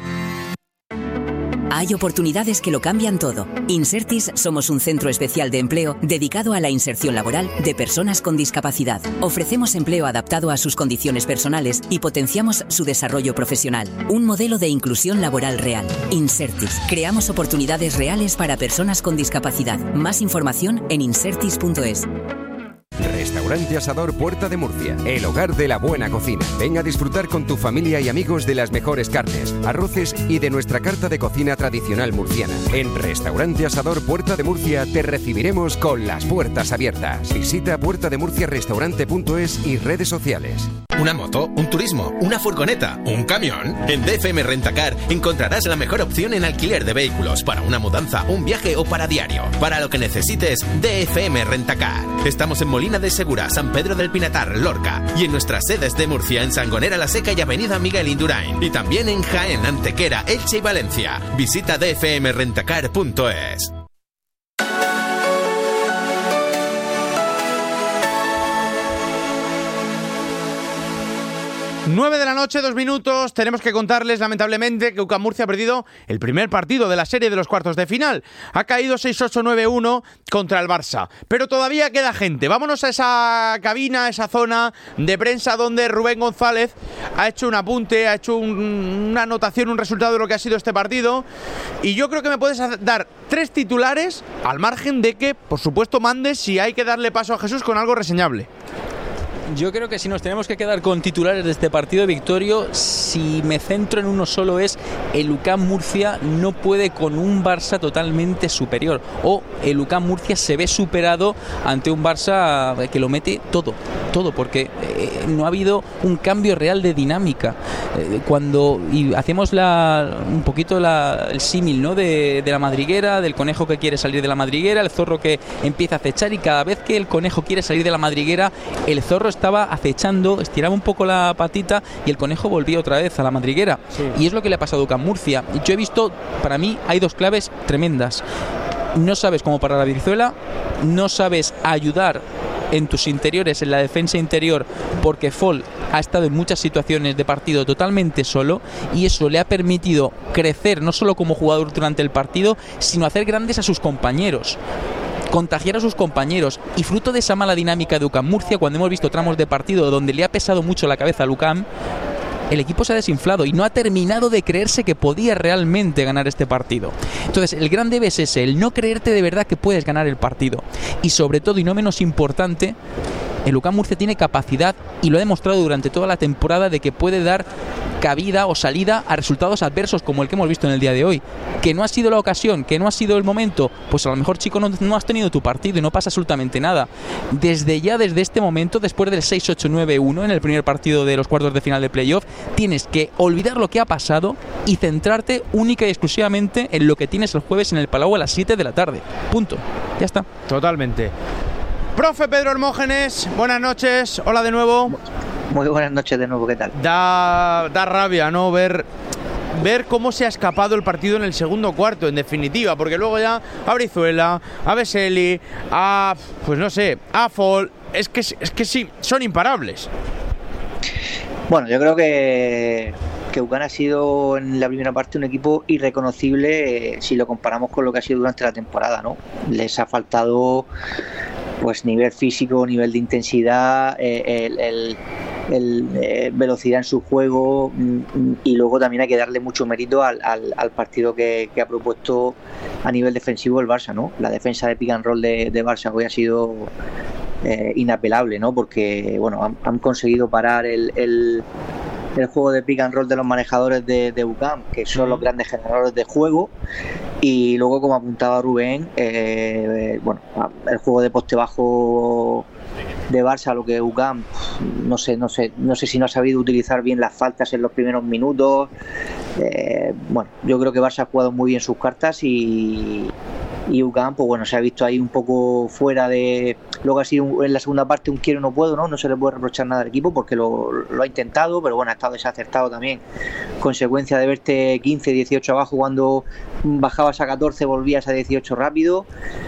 Hay oportunidades que lo cambian todo. Insertis somos un centro especial de empleo dedicado a la inserción laboral de personas con discapacidad. Ofrecemos empleo adaptado a sus condiciones personales y potenciamos su desarrollo profesional. Un modelo de inclusión laboral real. Insertis. Creamos oportunidades reales para personas con discapacidad. Más información en insertis punto es. Restaurante Asador Puerta de Murcia, el hogar de la buena cocina. Ven a disfrutar con tu familia y amigos de las mejores carnes, arroces y de nuestra carta de cocina tradicional murciana. En Restaurante Asador Puerta de Murcia te recibiremos con las puertas abiertas. Visita puerta de murcia restaurante punto es y redes sociales. ¿Una moto? ¿Un turismo? ¿Una furgoneta? ¿Un camión? En D F M Rentacar encontrarás la mejor opción en alquiler de vehículos para una mudanza, un viaje o para diario. Para lo que necesites, D F M Rentacar. Estamos en Molina de Segura, San Pedro del Pinatar, Lorca y en nuestras sedes de Murcia, en Sangonera la Seca y Avenida Miguel Indurain. Y también en Jaén, Antequera, Elche y Valencia. Visita d f m rentacar punto es. nueve de la noche, dos minutos. Tenemos que contarles, lamentablemente, que U C A M Murcia ha perdido el primer partido de la serie de los cuartos de final. Ha caído seis ocho nueve uno contra el Barça. Pero todavía queda gente. Vámonos a esa cabina, a esa zona de prensa donde Rubén González ha hecho un apunte, ha hecho un, una anotación, un resultado de lo que ha sido este partido. Y yo creo que me puedes dar tres titulares, al margen de que, por supuesto, mandes si hay que darle paso a Jesús con algo reseñable. Yo creo que si nos tenemos que quedar con titulares de este partido, Victorio, si me centro en uno solo es el U C A M Murcia no puede con un Barça totalmente superior, o el U C A M Murcia se ve superado ante un Barça que lo mete todo, todo, porque eh, no ha habido un cambio real de dinámica. Eh, cuando y hacemos la, un poquito la, el símil, ¿no? de, de la madriguera, del conejo que quiere salir de la madriguera, el zorro que empieza a acechar y cada vez que el conejo quiere salir de la madriguera, el zorro está estaba acechando, estiraba un poco la patita y el conejo volvía otra vez a la madriguera. Sí. Y es lo que le ha pasado a UCAM Murcia. Yo he visto, para mí hay dos claves tremendas. No sabes cómo parar a Brizuela, no sabes ayudar en tus interiores, en la defensa interior, porque Fall ha estado en muchas situaciones de partido totalmente solo, y eso le ha permitido crecer no solo como jugador durante el partido, sino hacer grandes a sus compañeros, contagiar a sus compañeros. Y fruto de esa mala dinámica de UCAM Murcia, cuando hemos visto tramos de partido donde le ha pesado mucho la cabeza al UCAM, el equipo se ha desinflado y no ha terminado de creerse que podía realmente ganar este partido. Entonces, el gran debe es ese, el no creerte de verdad que puedes ganar el partido. Y sobre todo, y no menos importante, el UCAM Murcia tiene capacidad, y lo ha demostrado durante toda la temporada, de que puede dar cabida o salida a resultados adversos como el que hemos visto en el día de hoy. Que no ha sido la ocasión, que no ha sido el momento, pues a lo mejor, chico, no, no has tenido tu partido y no pasa absolutamente nada. Desde ya, desde este momento, después del seis ocho nueve uno en el primer partido de los cuartos de final de playoff, tienes que olvidar lo que ha pasado y centrarte única y exclusivamente en lo que tienes el jueves en el Palau a las siete de la tarde. Punto. Ya está. Totalmente. Profe Pedro Hermógenes, buenas noches. Hola de nuevo. Muy buenas noches de nuevo, ¿qué tal? Da, da rabia, ¿no? Ver, ver cómo se ha escapado el partido en el segundo cuarto, en definitiva, porque luego ya a Brizuela, a Vesely, a, pues no sé, a Fall, es que, es que sí, son imparables. Bueno, yo creo que, que UCAM ha sido en la primera parte un equipo irreconocible, eh, si lo comparamos con lo que ha sido durante la temporada, ¿no? Les ha faltado pues nivel físico, nivel de intensidad, eh, el, el, el eh, velocidad en su juego, y luego también hay que darle mucho mérito al, al, al partido que, que ha propuesto a nivel defensivo el Barça, ¿no? La defensa de pick and roll de, de Barça hoy ha sido eh, inapelable, ¿no? Porque bueno, han, han conseguido parar el, el el juego de pick and roll de los manejadores de, de UCAM, que son los grandes generadores de juego, y luego, como apuntaba Rubén, eh, bueno, el juego de poste bajo de Barça, lo que UCAM, no sé, no sé, no sé si no ha sabido utilizar bien las faltas en los primeros minutos. Eh, bueno, yo creo que Barça ha jugado muy bien sus cartas, y y UCAM, pues bueno, se ha visto ahí un poco fuera de... Luego ha sido en la segunda parte un quiero no puedo, ¿no? No se le puede reprochar nada al equipo porque lo, lo ha intentado, pero bueno, ha estado desacertado también. Consecuencia de verte quince, dieciocho abajo, cuando bajabas a catorce volvías a dieciocho rápido.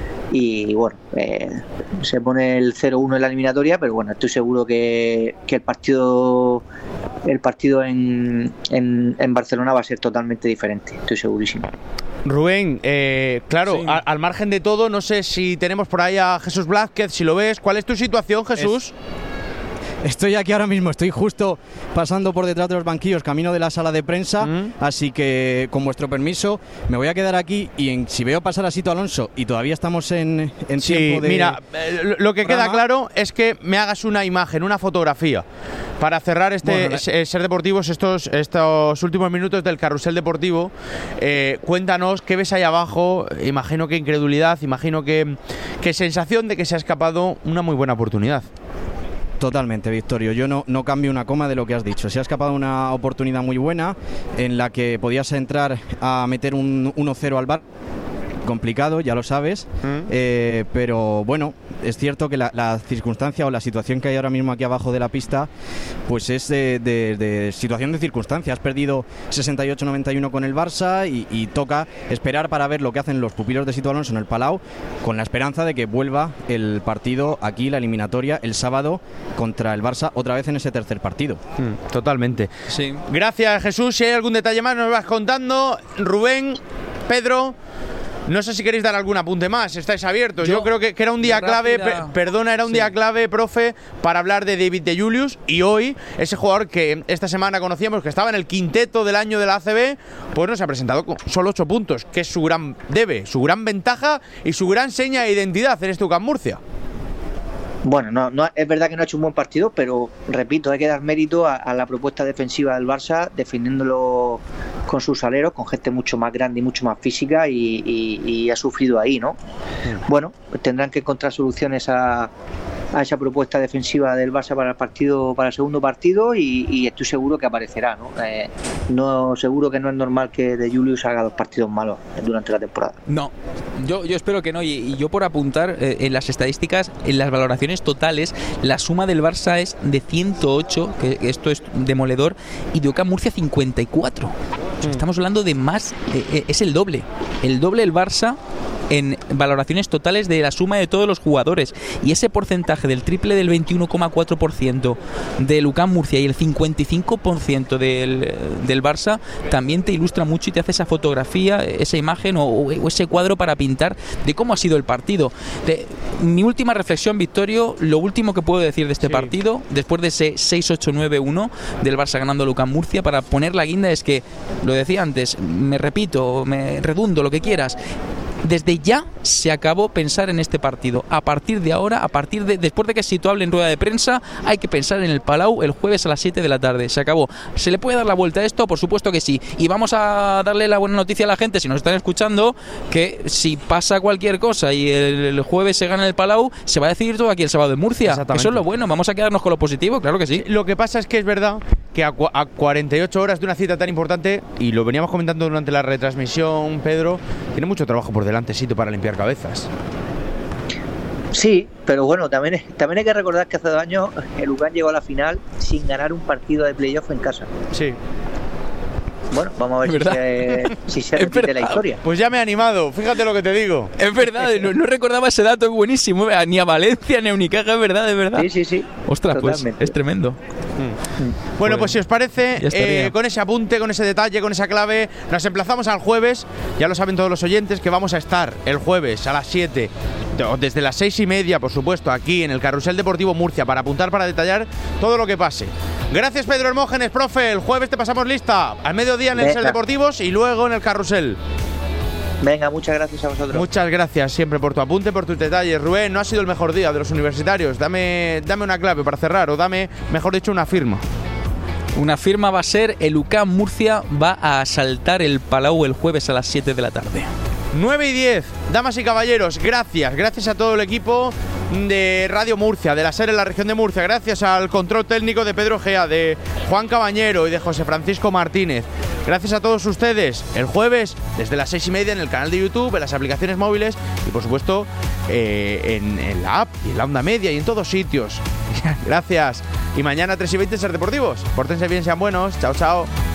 Y bueno, eh, se pone el cero uno en la eliminatoria, pero bueno, estoy seguro que, que el partido el partido en, en, en Barcelona va a ser totalmente diferente, estoy segurísimo. Rubén, eh, claro, Sí. a, al margen de todo, no sé si tenemos por ahí a Jesús Blázquez, si lo ves. ¿Cuál es tu situación, Jesús? Es... Estoy aquí ahora mismo, estoy justo pasando por detrás de los banquillos, camino de la sala de prensa, mm. así que con vuestro permiso me voy a quedar aquí, y en, si veo pasar a Sito Alonso y todavía estamos en, en sí, tiempo de... mira, eh, lo que programa, queda claro es que me hagas una imagen, una fotografía, para cerrar este bueno, la... Ser Deportivos, estos, estos últimos minutos del carrusel deportivo. Eh, cuéntanos qué ves ahí abajo. Imagino que incredulidad, imagino que, que sensación de que se ha escapado una muy buena oportunidad. Totalmente, Victorio. Yo no, no cambio una coma de lo que has dicho. Se ha escapado una oportunidad muy buena en la que podías entrar a meter un uno cero al Barça. Complicado, ya lo sabes, mm. eh, pero bueno, es cierto que la, la circunstancia o la situación que hay ahora mismo aquí abajo de la pista, pues es de, de, de situación de circunstancia. Has perdido sesenta y ocho noventa y uno con el Barça, y, y toca esperar para ver lo que hacen los pupilos de Sito Alonso en el Palau, con la esperanza de que vuelva el partido aquí, la eliminatoria, el sábado contra el Barça, otra vez en ese tercer partido. Mm, totalmente. Sí. Gracias, Jesús. Si hay algún detalle más nos vas contando. Rubén, Pedro, no sé si queréis dar algún apunte más, estáis abiertos. Yo, Yo creo que, que era un día clave, pe, perdona, era un sí. día clave, profe, para hablar de David de Julius, y hoy ese jugador que esta semana conocíamos que estaba en el quinteto del año de la A C B, pues nos ha presentado con solo ocho puntos, que es su gran debe, su gran ventaja y su gran seña de identidad en este UCAM Murcia. Bueno, no, no, es verdad que no ha hecho un buen partido, pero repito, hay que dar mérito a, a la propuesta defensiva del Barça, defendiéndolo con sus aleros, con gente mucho más grande y mucho más física, y, y, y ha sufrido ahí, ¿no? Sí. Bueno, pues tendrán que encontrar soluciones a, a esa propuesta defensiva del Barça para el partido, para el segundo partido, y, y estoy seguro que aparecerá, ¿no? Eh, no seguro que no es normal que De Julius haga dos partidos malos durante la temporada. No, yo, yo espero que no, y, y yo por apuntar eh, en las estadísticas, en las valoraciones totales, la suma del Barça es de ciento ocho, que esto es demoledor, y de UCAM Murcia cincuenta y cuatro. O sea, estamos hablando de más, eh, es el doble, el doble el Barça en valoraciones totales de la suma de todos los jugadores, y ese porcentaje del triple del veintiuno coma cuatro por ciento del UCAM Murcia y el cincuenta y cinco por ciento del, del Barça también te ilustra mucho y te hace esa fotografía, esa imagen o, o ese cuadro para pintar de cómo ha sido el partido. De, mi última reflexión, Victorio, lo último que puedo decir de este sí. partido, después de ese seis ocho nueve uno del Barça ganando al UCAM Murcia, para poner la guinda, es que, lo decía antes, me repito, me redundo, lo que quieras, desde ya se acabó pensar en este partido. A partir de ahora, a partir de después de que Sito hable en rueda de prensa, hay que pensar en el Palau el jueves a las siete de la tarde. Se acabó. ¿Se le puede dar la vuelta a esto? Por supuesto que sí. Y vamos a darle la buena noticia a la gente, si nos están escuchando, que si pasa cualquier cosa y el, el jueves se gana el Palau, se va a decidir todo aquí el sábado en Murcia. Eso es lo bueno. Vamos a quedarnos con lo positivo, claro que sí. Lo que pasa es que es verdad que a, cu- a cuarenta y ocho horas de una cita tan importante, y lo veníamos comentando durante la retransmisión, Pedro, tiene mucho trabajo por delante Sito para limpiar cabezas. Sí, pero bueno, también, también hay que recordar que hace dos años el UCAM llegó a la final sin ganar un partido de playoff en casa. Sí. Bueno, vamos a ver si se, si se repite la historia. Pues ya me he animado, fíjate lo que te digo. Es verdad, no, no recordaba ese dato, es buenísimo. Ni a Valencia ni a Unicaja, es verdad, es verdad. Sí, sí, sí. Ostras, totalmente. Pues es tremendo. Mm. Bueno, pues si os parece, eh, con ese apunte, con ese detalle, con esa clave, nos emplazamos al jueves. Ya lo saben todos los oyentes que vamos a estar el jueves a las siete, desde las seis y media, por supuesto, aquí en el Carrusel Deportivo Murcia, para apuntar, para detallar todo lo que pase. Gracias, Pedro Hermógenes, profe. El jueves te pasamos lista al mediodía en el Ser Deportivos y luego en el Carrusel. Venga, muchas gracias a vosotros. Muchas gracias siempre por tu apunte, por tus detalles. Rubén, no ha sido el mejor día de los universitarios. Dame, dame una clave para cerrar, o dame, mejor dicho, una firma. Una firma va a ser: el UCAM Murcia va a asaltar el Palau el jueves a las siete de la tarde. nueve y diez, damas y caballeros, gracias, gracias a todo el equipo de Radio Murcia, de la SER en la región de Murcia, gracias al control técnico de Pedro Gea, de Juan Cabañero y de José Francisco Martínez. Gracias a todos ustedes, el jueves desde las seis y media en el canal de YouTube, en las aplicaciones móviles y por supuesto eh, en, en la app y en la onda media y en todos sitios. Gracias. Y mañana tres y veinte Ser Deportivos. Pórtense bien, sean buenos. Chao, chao.